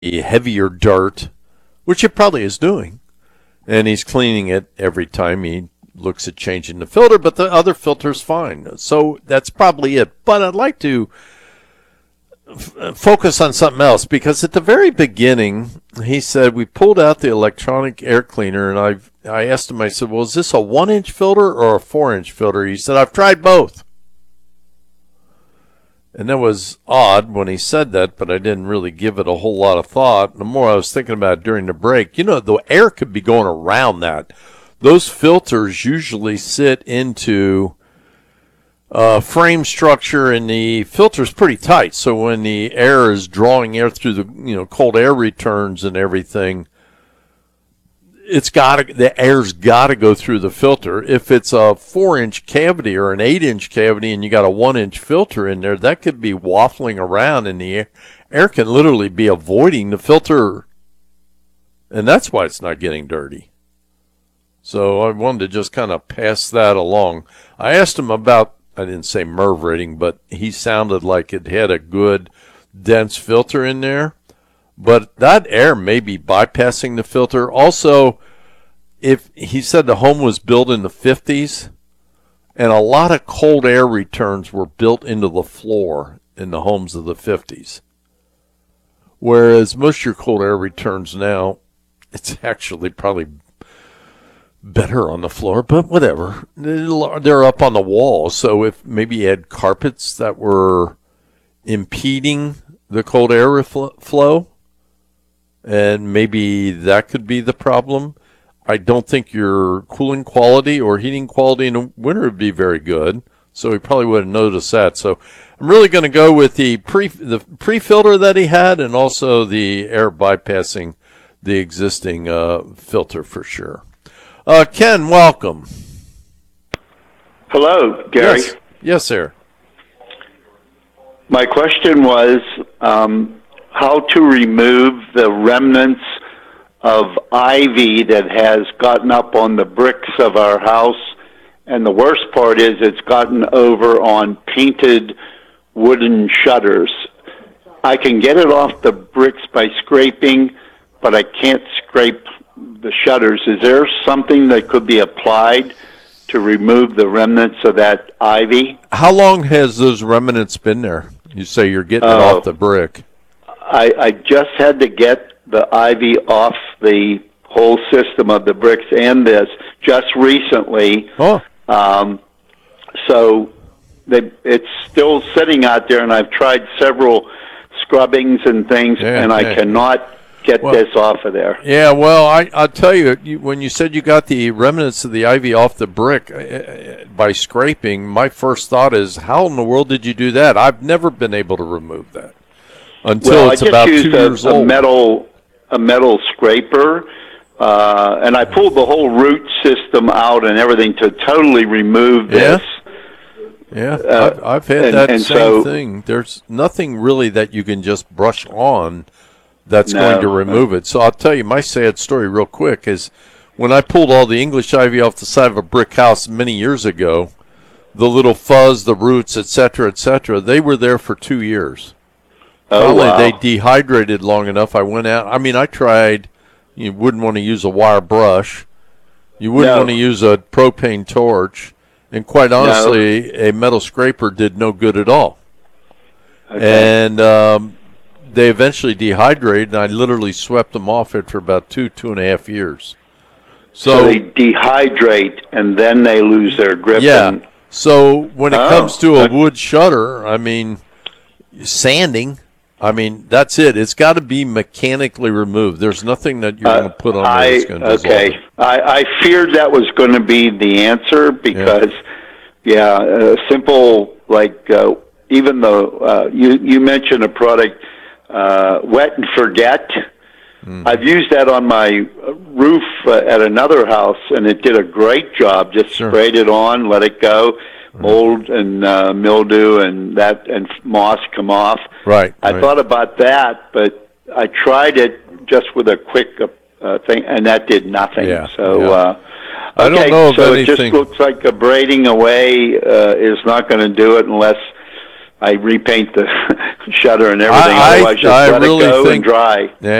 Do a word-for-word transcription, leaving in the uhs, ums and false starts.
heavier dirt, which it probably is doing, and he's cleaning it every time he looks at changing the filter, but the other filter's fine. So that's probably it. But I'd like to f- focus on something else, because at the very beginning, he said we pulled out the electronic air cleaner, and I've, I asked him, I said, well, is this a one-inch filter or a four-inch filter? He said, I've tried both. And that was odd when he said that, but I didn't really give it a whole lot of thought. The more I was thinking about it during the break, you know, the air could be going around that. Those filters usually sit into uh, frame structure, and the filter's pretty tight. So when the air is drawing air through the, you know, cold air returns and everything, it's got to, the air's got to go through the filter. If it's a four-inch cavity or an eight-inch cavity and you got a one-inch filter in there, that could be waffling around, and the air, air can literally be avoiding the filter, and that's why it's not getting dirty. So I wanted to just kind of pass that along. I asked him about, I didn't say MERV rating, but he sounded like it had a good, dense filter in there. But that air may be bypassing the filter. Also, if he said the home was built in the fifties, and a lot of cold air returns were built into the floor in the homes of the fifties. Whereas most of your cold air returns now, it's actually probably better on the floor, but whatever. They're up on the wall. So if maybe you had carpets that were impeding the cold air refl- flow, and maybe that could be the problem. I don't think your cooling quality or heating quality in the winter would be very good, so he probably would have noticed that. So I'm really going to go with the pre the pre-filter that he had, and also the air bypassing the existing uh, filter for sure. Uh, Ken, welcome. Hello, Gary. Yes, yes sir. My question was um, how to remove the remnants of ivy that has gotten up on the bricks of our house. And the worst part is it's gotten over on painted wooden shutters. I can get it off the bricks by scraping, but I can't scrape the shutters. Is there something that could be applied to remove the remnants of that ivy? How long has those remnants been there? You say you're getting it uh, off the brick. I, I just had to get the ivy off the whole system of the bricks and this just recently. Oh. Um, so they, it's still sitting out there, and I've tried several scrubbings and things, yeah, and I yeah. cannot get well, this off of there. Yeah, well, I, I'll tell you, you, when you said you got the remnants of the ivy off the brick uh, by scraping, my first thought is, how in the world did you do that? I've never been able to remove that until well, it's I just about used two a, years a old. metal, a metal scraper, uh, and I pulled the whole root system out and everything to totally remove this. Yeah, yeah uh, I've, I've had and, that and same so, thing. There's nothing really that you can just brush on that's no, going to remove it. So I'll tell you my sad story real quick is when I pulled all the English ivy off the side of a brick house many years ago, the little fuzz, the roots, et cetera, et cetera, they were there for two years. Oh, Probably wow. they dehydrated long enough. I went out. I mean, I tried. You wouldn't want to use a wire brush. You wouldn't no. want to use a propane torch. And quite honestly, no. a metal scraper did no good at all. Okay. And um, they eventually dehydrated, and I literally swept them off it for about two, two and a half years. So, so they dehydrate, and then they lose their grip. Yeah. And, so when it oh, comes to a okay. wood shutter, I mean, sanding, I mean, that's it. It's got to be mechanically removed. There's nothing that you're uh, going to put on there that's going to dissolve okay. it. I, I feared that was going to be the answer because, yeah, yeah uh, simple, like uh, even though uh, you, you mentioned a product, uh, Wet and Forget. Mm-hmm. I've used that on my roof uh, at another house, and it did a great job. Just sure. sprayed it on, let it go. Mold and uh, mildew and that and moss come off. Right. I right. thought about that, but I tried it just with a quick uh, thing, and that did nothing. Yeah. So, yeah. Uh, okay, I don't know if so anything... it just looks like a braiding away uh, is not going to do it unless I repaint the shutter and everything. I- I- Otherwise, just I let really it go think- and dry. Yeah,